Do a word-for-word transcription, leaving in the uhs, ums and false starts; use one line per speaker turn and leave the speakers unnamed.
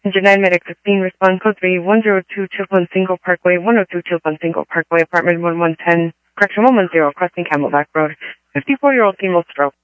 Engine nine Medic fifteen, respond code three, one zero two Chilpancingo Parkway, one oh two Chilpancingo Parkway, apartment one one ten, correction one one zero, crossing Camelback Road. fifty-four-year-old female stroke.